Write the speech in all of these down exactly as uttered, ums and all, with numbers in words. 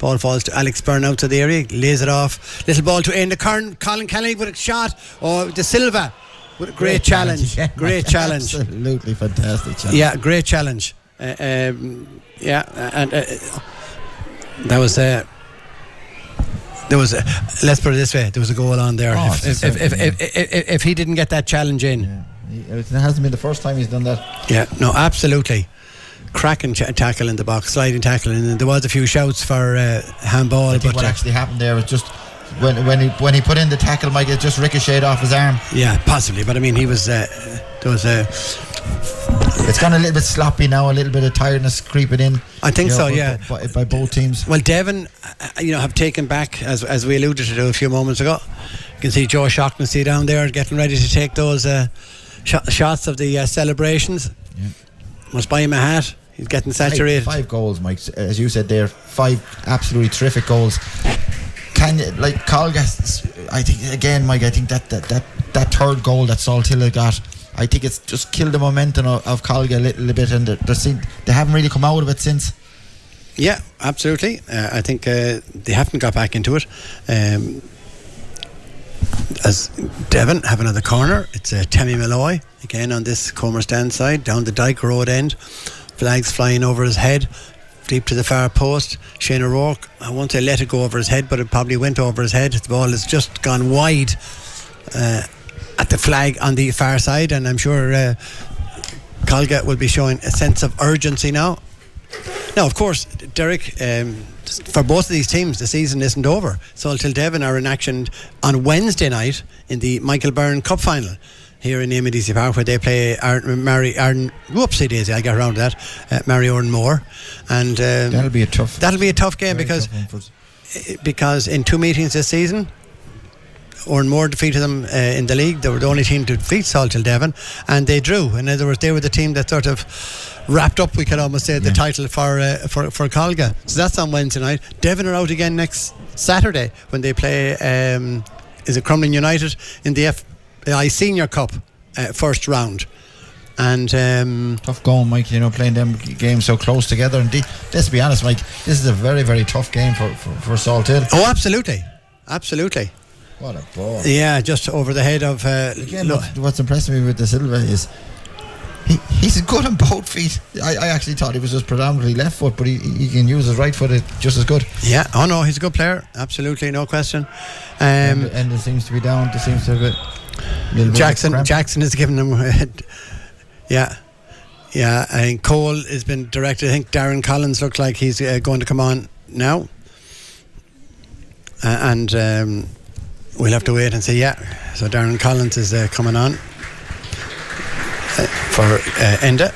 Ball falls to Alex Byrne outside the area, lays it off. Little ball to Enda Kern. Colin Kelly with a shot. Or De Silva with a great, great challenge. challenge. Great challenge. Absolutely fantastic challenge. Yeah, great challenge. Uh, um, yeah, and uh, that was. Uh, There was, a, let's put it this way, there was a goal on there. Oh, if, if, if, if, if, if, if he didn't get that challenge in, yeah. It hasn't been the first time he's done that. Yeah, no, absolutely. Cracking ch- tackle in the box, sliding tackle, and there was a few shouts for uh, handball. I think but what uh, actually happened there was just when when he when he put in the tackle, Mike, it just ricocheted off his arm. Yeah, possibly, but I mean, he was uh, there was a. It's gone a little bit sloppy now, a little bit of tiredness creeping in. I think you know, so, yeah. By, by both teams. Well, Devon, uh, you know, have taken back, as as we alluded to a few moments ago. You can see Joe Shaughnessy down there getting ready to take those uh, sh- shots of the uh, celebrations. Yeah. Must buy him a hat. He's getting saturated. Five, five goals, Mike. As you said there, five absolutely terrific goals. Can you, like Colgas, I think, again, Mike, I think that that, that, that third goal that Saltilla got, I think it's just killed the momentum of, of Colga a little bit, and they're, they're, they haven't really come out of it since. Yeah, absolutely. Uh, I think uh, they haven't got back into it. Um, as Devon have another corner, it's uh, Tammy Malloy again on this Comer stand side, down the Dyke Road end. Flags flying over his head, deep to the far post. Shane O'Rourke, I won't say let it go over his head, but it probably went over his head. The ball has just gone wide uh, at the flag on the far side, and I'm sure uh, Colga will be showing a sense of urgency now. Now, of course, Derek, um, for both of these teams, the season isn't over. Salthill Devon are in action on Wednesday night in the Michael Byrne Cup final here in Eamon Deasy Park, where they play Aaron, Mary Aaron, whoopsie daisy, I'll get around to that, uh, Mary Oran Moore, and um, that'll be a tough that'll be a tough game because tough because in two meetings this season, Oran Moore defeated them uh, in the league. They were the only team to defeat Salthill Devon, and they drew. In other words, they were the team that sort of wrapped up, we could almost say, yeah. the title for uh, for for Colga. So that's on Wednesday night. Devon are out again next Saturday when they play um, is it Crumlin United in the F I Senior Cup uh, first round. And um, tough going, Mike, you know, playing them games so close together. And de- let's be honest, Mike, this is a very very tough game for, for, for Salthill. Oh, absolutely, absolutely. What a ball. Yeah, just over the head of uh, again, lo- what's, what's impressing me with De Silva is he, he's good on both feet. I, I actually thought he was just predominantly left foot, but he, he can use his right foot just as good. Yeah, oh no, he's a good player, absolutely, no question. Um, and, and it seems to be down, it seems to be Jackson Jackson is giving them yeah yeah I think Cole has been directed. I think Darren Collins looks like he's uh, going to come on now, uh, and um, we'll have to wait and see. Yeah, so Darren Collins is uh, coming on uh, for uh, Enda.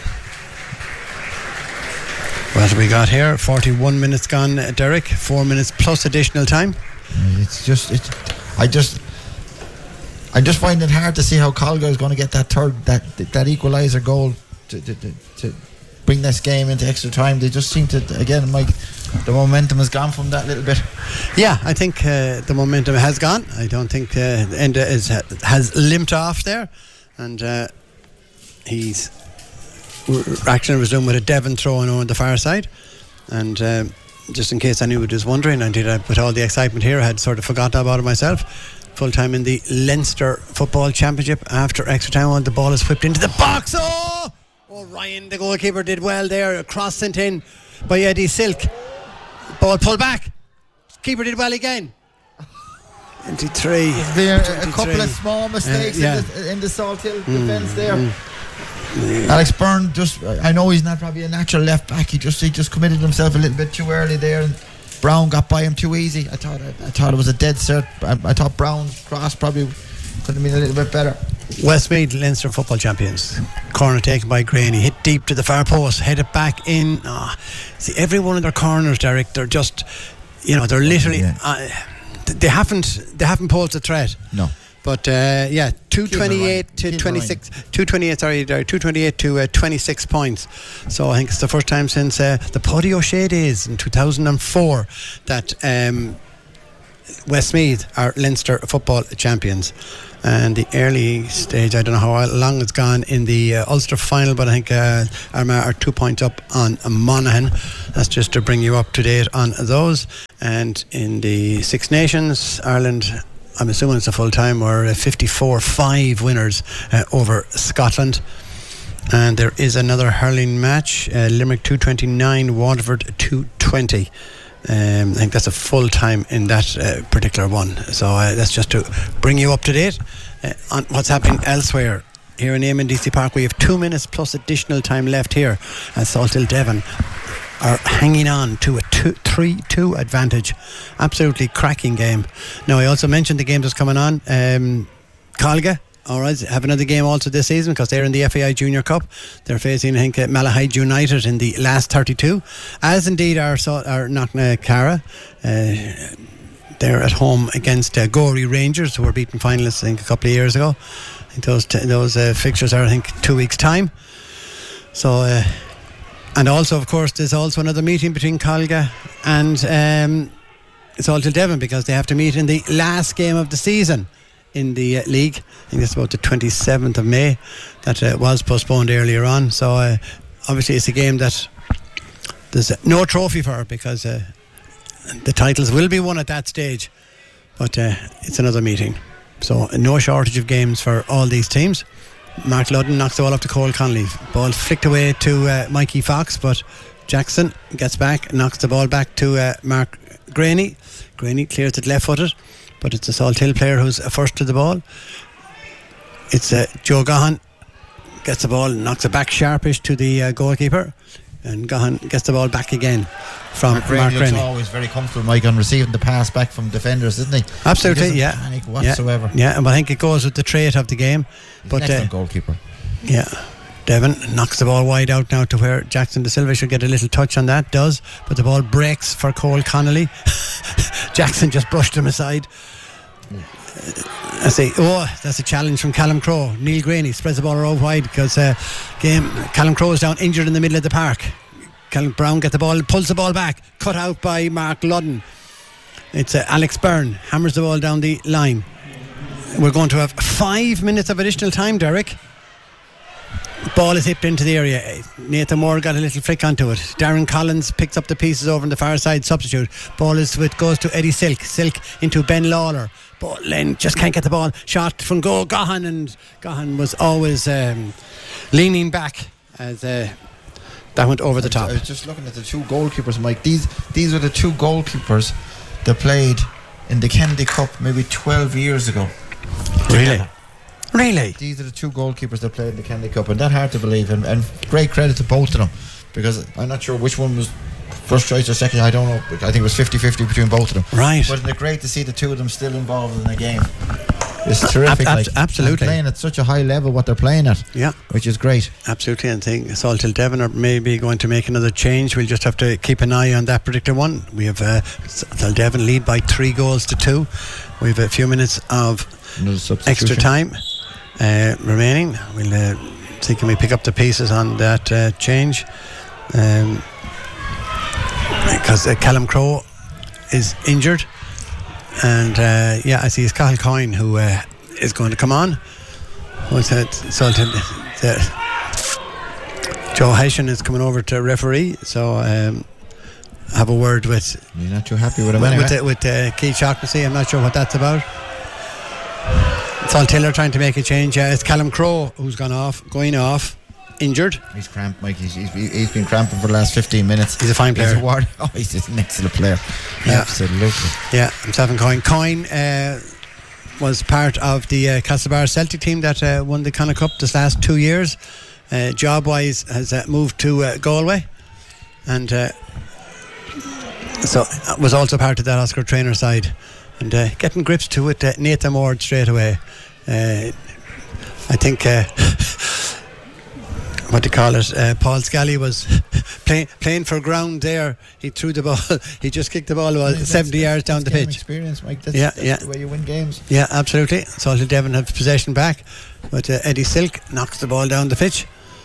What have we got here? forty-one minutes gone, uh, Derek. Four minutes plus additional time. It's just it's, I just I just find it hard to see how Colga is going to get that third, that that equaliser goal to, to, to, to bring this game into extra time. They just seem to, again, Mike, the momentum has gone from that little bit. Yeah, I think uh, the momentum has gone. I don't think uh, Enda is, has limped off there, and uh, he's action resumed with a Devon throwing on the far side. And uh, just in case anyone was wondering, and did I, with all the excitement here, I had sort of forgotten about it myself. Full time in the Leinster Football Championship. After extra time on, the ball is whipped into the box. Oh, oh Ryan, the goalkeeper, did well there. A cross sent in by Eddie Silk. Ball pulled back. Keeper did well again. twenty-three. There a, a couple of small mistakes uh, yeah. in, the, in the Salthill mm, defence there. Mm. Yeah. Alex Byrne, just I know he's not probably a natural left back. He just he just committed himself a little bit too early there, and Brown got by him too easy. I thought I, I thought it was a dead cert. I, I thought Brown's cross probably could have been a little bit better. Westmeath Leinster Football Champions. Corner taken by Graney, hit deep to the far post, headed back in. Oh, see, every one of their corners, Derek, they're just, you know, they're literally yeah. uh, they haven't they haven't posed a threat. No. But uh, yeah, two twenty-eight to twenty-six. two twenty-eight, sorry, two twenty-eight to uh, twenty-six points. So I think it's the first time since uh, the Paddy O'Shea days in two thousand four that um, Westmeath are Leinster football champions. And the early stage, I don't know how long it's gone in the uh, Ulster final, but I think uh, Armagh are two points up on Monaghan. That's just to bring you up to date on those. And in the Six Nations, Ireland, I'm assuming it's a full time, were fifty-four five winners uh, over Scotland. And there is another hurling match, uh, Limerick two twenty-nine, Waterford two twenty. Um, I think that's a full time in that uh, particular one. So uh, that's just to bring you up to date uh, on what's happening elsewhere. Here in Eamon D C Park, we have two minutes plus additional time left here as Salthill Devon are hanging on to a three two advantage. Absolutely cracking game. Now, I also mentioned the game that's coming on. Um, Colga, all right, have another game also this season because they're in the F A I Junior Cup. They're facing, I think, uh, Malahide United in the last thirty-two, as indeed are, are Knockna Cara. Uh, they're at home against uh, Gorey Rangers, who were beaten finalists, I think, a couple of years ago. I think those t- those uh, fixtures are, I think, two weeks' time. So, uh, and also, of course, there's also another meeting between Colga and um, Salthill Devon because they have to meet in the last game of the season in the uh, league. I think it's about the twenty-seventh of May. That uh, was postponed earlier on. So uh, obviously it's a game that there's uh, no trophy for because uh, the titles will be won at that stage, but uh, it's another meeting. So uh, no shortage of games for all these teams. Mark Ludden knocks the ball up to Cole Connolly. Ball flicked away to uh, Mikey Fox, but Jackson gets back, knocks the ball back to uh, Mark Graney. Graney clears it left footed, but it's a Salthill player who's first to the ball. It's uh, Joe Gahan gets the ball, knocks it back sharpish to the uh, goalkeeper, and Gahan gets the ball back again from Mark, Mark Rennie. He's always very comfortable, Mike, on receiving the pass back from defenders, isn't he? Absolutely, he yeah. Panic whatsoever. Yeah, yeah, and I think it goes with the trait of the game. He's but an excellent uh, goalkeeper. Yeah. Devon knocks the ball wide out now to where Jackson De Silva should get a little touch on that, does, but the ball breaks for Cole Connolly. Jackson just brushed him aside. I say, oh, that's a challenge from Callum Crowe. Neil Graney spreads the ball around wide because uh, game Callum Crowe is down injured in the middle of the park. Callum Brown gets the ball, pulls the ball back, cut out by Mark Ludden. It's uh, Alex Byrne hammers the ball down the line. We're going to have five minutes of additional time, Derek. Ball is hipped into the area. Nathan Moore got a little flick onto it. Darren Collins picks up the pieces over on the far side, substitute. Ball is with goes to Eddie Silk. Silk into Ben Lawler. But Len just can't get the ball. Shot from goal. Gahan, and Gahan was always um, leaning back as uh, that went over the top. I was just looking at the two goalkeepers, Mike. These these are the two goalkeepers that played in the Kennedy Cup maybe twelve years ago. Really? Really? These are the two goalkeepers that played in the Kennedy Cup, and that's hard to believe, and, and great credit to both of them, because I'm not sure which one was first choice or second, I don't know, I think it was fifty-fifty between both of them. Right. But it's great to see the two of them still involved in the game. It's terrific. Ab- ab- like, absolutely. playing at such a high level what they're playing at. Yeah. Which is great. Absolutely. And I think Salthill Devon are maybe going to make another change. We'll just have to keep an eye on that particular one. We have uh, Salthill Devon lead by three goals to two. We have a few minutes of extra time uh, remaining. We'll uh, see can we pick up the pieces on that uh, change. Um, because uh, Callum Crowe is injured, and uh, yeah, I see it's Cathal Coyne who uh, is going to come on. What's that? Salthill, uh, Joe Hessian is coming over to referee, so um, have a word with. You're not too happy with him with, anyway. With, uh, with uh, Keith Shaughnessy. I'm not sure what that's about. Salthill are trying to make a change. Uh, it's Callum Crowe who's gone off, going off. Injured. He's cramped, Mike. He's, he's, he's been cramping for the last fifteen minutes. He's a fine player. He's a ward. Oh, he's just an excellent player. Yeah. Absolutely. Yeah, himself and Coyne. Coyne uh, was part of the uh, Castlebar Celtic team that uh, won the Connacht Cup this last two years. Uh, job wise, has uh, moved to uh, Galway, and uh, so was also part of that Oscar Traynor side, and uh, getting grips to it. Uh, Nathan Moore straight away. Uh, I think. Uh, What do you call it? Uh, Paul Scally was playing playing for ground there. He threw the ball. He just kicked the ball about yeah, seventy yards down the pitch. Experience, Mike. That's, yeah, that's yeah. the way you win games. Yeah, absolutely. Salthill Devon have possession back, but uh, Eddie Silk knocks the ball down the pitch.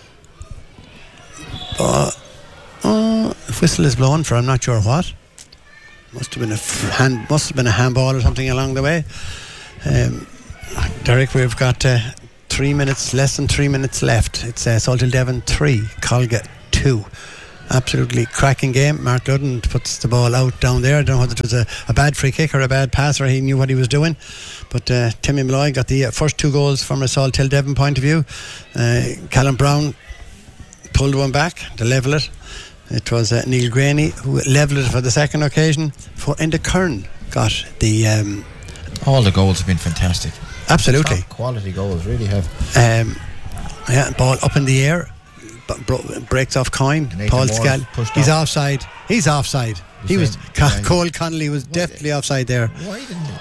Uh, uh, whistle is blown for I'm not sure what. Must have been a f- hand. Must have been a handball or something along the way. Um, Derek, we've got uh, three minutes, less than three minutes left. It's uh, Salthill Devon three, Colga two. Absolutely cracking game. Mark Ludden puts the ball out down there. I don't know whether it was a, a bad free kick or a bad pass, or he knew what he was doing. But uh, Timmy Malloy got the uh, first two goals from a Salthill Devon point of view. Uh, Callum Brown pulled one back to level it. It was uh, Neil Graney who levelled it for the second occasion. For Enda Kern got the... Um, all the goals have been fantastic. Absolutely. Top quality goals, really have. Um, yeah, ball up in the air. Bro- breaks off Coyne. Nathan Paul Ward Scal. off. He's offside. He's offside. The he was. Ca- Cole Connolly was what definitely the, offside there. Why didn't he?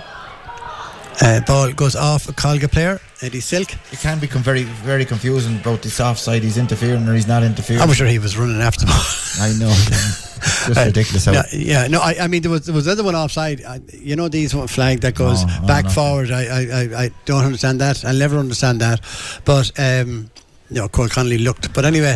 Uh, ball goes off a Colga player, Eddie Silk. It can become very, very confusing about this offside. He's interfering or he's not interfering. I'm sure he was running after the ball. I know. Just uh, ridiculous. No, yeah, no. I, I mean, there was there was other one offside. I, you know, these one flag that goes oh, back oh, forward. I, I, I don't understand that. I'll never understand that. But um, you know, Cole Connolly looked. But anyway,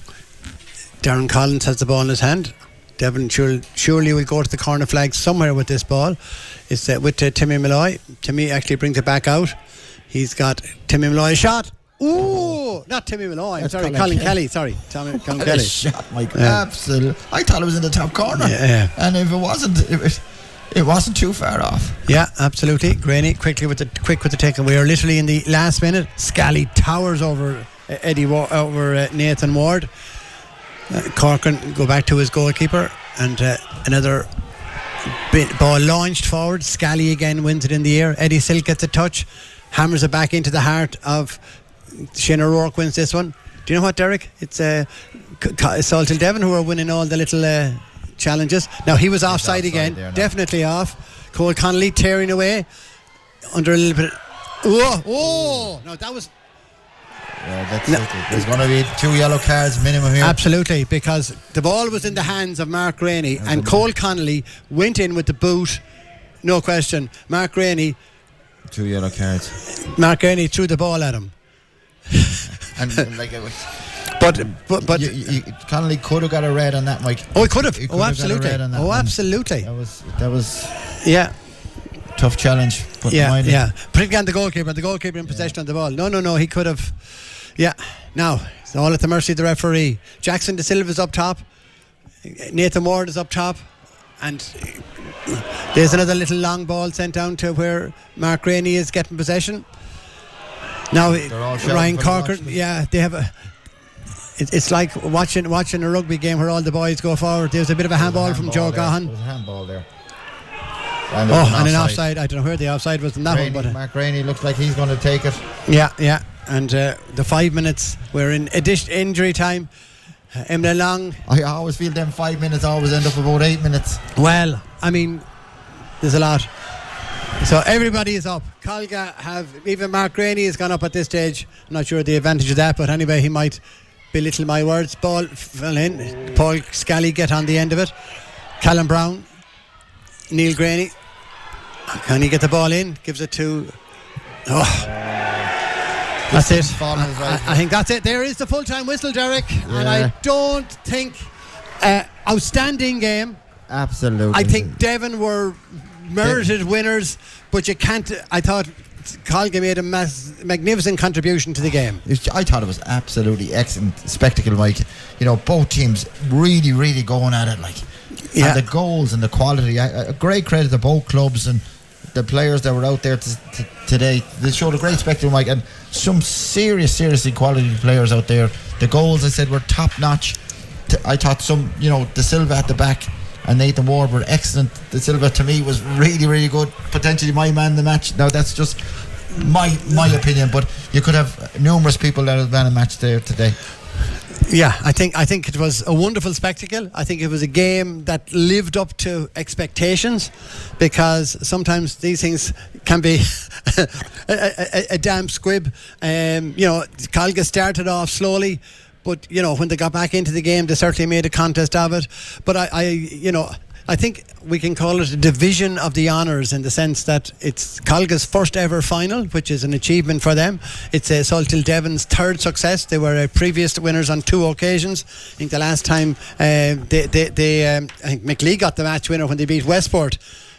Darren Collins has the ball in his hand. Devon surely, surely will go to the corner flag somewhere with this ball. It's uh, with uh, Timmy Malloy. Timmy actually brings it back out. He's got Timmy Malloy shot. Ooh, not Timmy Malloy. I'm sorry, Colin Colin Kelly. Kelly. Sorry, Tommy, Colin What Kelly. a shot, Michael. Yeah. Absolutely. I thought it was in the top corner. Yeah, yeah. And if it wasn't, it, was, it wasn't too far off. Yeah, absolutely. Graney quickly with the quick with the take. We are literally in the last minute. Scally towers over uh, Eddie Wa- over uh, Nathan Ward. Uh, Corcoran go back to his goalkeeper, and uh, another bit ball launched forward. Scally again wins it in the air. Eddie Silk gets a touch, hammers it back into the heart of Shane O'Rourke. Wins this one. Do you know what, Derek? It's uh, Salthill Devon who are winning all the little uh, challenges. Now he was offside, offside again, there, definitely off. Cole Connolly tearing away under a little bit. Oh, oh! No, that was. Yeah, that's No. it. There's going to be two yellow cards minimum here. Absolutely, because the ball was in the hands of Mark Rainey, and Cole Connolly went in with the boot, no question. Mark Rainey, Two yellow cards. Mark Rainey threw the ball at him. And, and like it was, But but but you, you, Connolly could have got a red on that, Mike. oh, he could have. He could Oh, have got a absolutely. red on that Oh, one. absolutely. That was that was Yeah, tough challenge. But yeah, mind it. yeah. Particularly on the goalkeeper. The goalkeeper in possession of the ball. No, no, no. He could have. Yeah. Now it's all at the mercy of the referee. Jackson De Silva's up top. Nathan Ward is up top, and there's another little long ball sent down to where Mark Rainey is getting possession. Now all shouting Ryan for the Corcoran, watchman. yeah, they have a. It, it's like watching watching a rugby game where all the boys go forward. There's a bit of a handball from Joe there. Gahan. There was a handball there. And there was Oh, and an offside. I don't know where the offside was in that Rainey, one, but uh, Mark Rainey looks like he's going to take it. yeah, yeah. And uh, the five minutes we're in addition injury time. Uh, Emily Long. I always feel them five minutes always end up about eight minutes. Well, I mean, there's a lot. So everybody is up. Colga have, even Mark Rainey has gone up at this stage. I'm not sure the advantage of that, but anyway, he might belittle my words. Ball fell in. Paul Scally get on the end of it. Callum Brown, Neil Graney. Can he get the ball in? Gives it to. Oh. That's it. I, I think that's it. There is the full-time whistle, Derek, Yeah. and I don't think uh, outstanding game. Absolutely. I think Devon were merited winners, but you can't. I thought Colga made a mass, magnificent contribution to the game. It's- I thought it was absolutely excellent spectacle, Mike. You know, both teams really, really going at it, like, Yeah. and the goals and the quality. I, a great credit to both clubs and the players that were out there t- t- today. They showed a great spectacle, Mike, and some serious, seriously quality players out there. The goals, I said, were top notch. T- I thought some, you know, De Silva at the back and Nathan Ward were excellent. De Silva to me was really, really good. Potentially my man in the match. Now that's just my my opinion, but you could have numerous people that have been a match there today. Yeah, I think I think it was a wonderful spectacle. I think it was a game that lived up to expectations, because sometimes these things can be a, a, a damn squib. Um, you know, Colga started off slowly, but you know when they got back into the game, they certainly made a contest of it. But I, I you know. I think we can call it a division of the honours, in the sense that it's Colga's first ever final, which is an achievement for them. It's uh, Salthill Devon's third success. They were uh, previous winners on two occasions. I think the last time uh, they, they, they um, I think McLeigh got the match winner when they beat Westport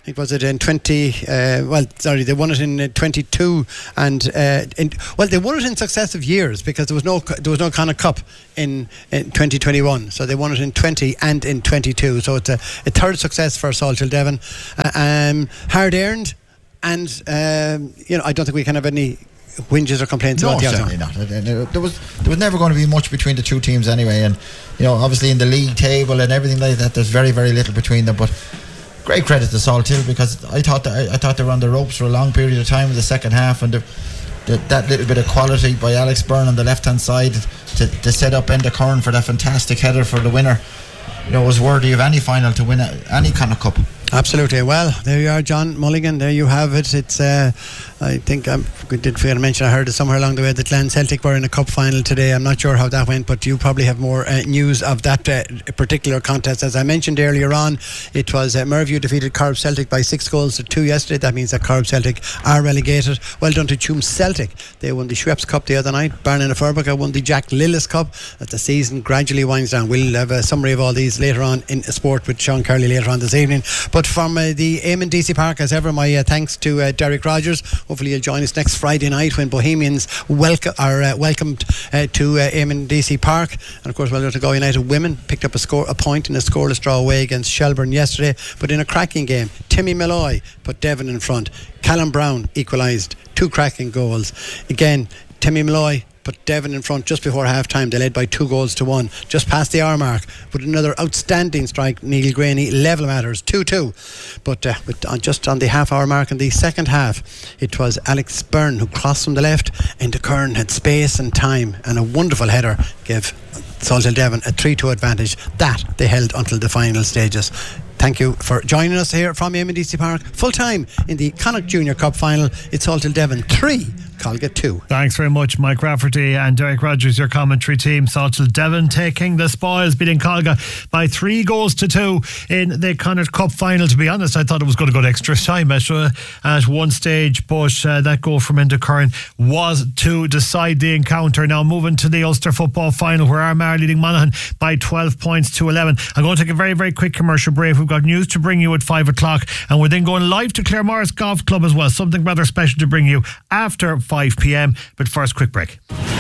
It was it in twenty. Uh, well, sorry, they won it in uh, twenty-two, and uh, in, well, they won it in successive years because there was no there was no Connacht Cup in, in twenty twenty-one. So they won it in twenty and in twenty-two. So it's a, a third success for Salthill Devon. Uh, um, hard earned, and um, you know, I don't think we can have any whinges or complaints no, about the certainly not. There was there was never going to be much between the two teams anyway, and you know, obviously in the league table and everything like that, there's very very little between them. But great credit to Salthill, because I thought that, I, I thought they were on the ropes for a long period of time in the second half, and the, the, that little bit of quality by Alex Byrne on the left hand side to, to set up Enda Curran for that fantastic header for the winner, you know, was worthy of any final to win a, any Connacht Cup. Absolutely. Well, there you are, John Mulligan. There you have it. It's uh, I think um, we did fail to mention, I heard it somewhere along the way that Glen Celtic were in a cup final today. I'm not sure how that went, but you probably have more uh, news of that uh, particular contest. As I mentioned earlier on, it was uh, Merview defeated Corb Celtic by six goals to two yesterday. That means that Corb Celtic are relegated. Well done to Tuam Celtic. They won the Schweppes Cup the other night. Barnina Furbeca won the Jack Lillis Cup. As the season gradually winds down, we'll have a summary of all these later on in sport with Sean Curley later on this evening. But from uh, the Eamon D C Park, as ever, my uh, thanks to uh, Derek Rogers. Hopefully you'll join us next Friday night when Bohemians welcome are uh, welcomed uh, to uh, Eamon D C Park. And of course, well done to Galway United women. Picked up a score, a point in a scoreless draw away against Shelbourne yesterday, but in a cracking game. Timmy Malloy put Devon in front. Callum Brown equalised. Two cracking goals. Again, Timmy Malloy put Devon in front just before half time. They led by two goals to one, just past the hour mark. With another outstanding strike, Neil Graney, level matters, two two. But uh, with, uh, just on the half hour mark in the second half, it was Alex Byrne who crossed from the left, and the Kern had space and time, and a wonderful header gave Salthill Devon a three two advantage. That they held until the final stages. Thank you for joining us here from Eamon D C Park. Full time in the Connacht Junior Cup final. It's Salthill Devon three, Colgate two. Thanks very much, Mike Rafferty and Derek Rogers, your commentary team. Salthill Devon taking the spoils, beating Colga by three goals to two in the Connacht Cup final. To be honest, I thought it was going to go to extra time at, uh, at one stage, but uh, that goal from Enda Curran was to decide the encounter. Now moving to the Ulster football final, where Armagh leading Monaghan by twelve points to eleven. I'm going to take a very very quick commercial break. We've got news to bring you at five o'clock, and we're then going live to Claremorris Golf Club as well. Something rather special to bring you after five p.m. But first, quick break.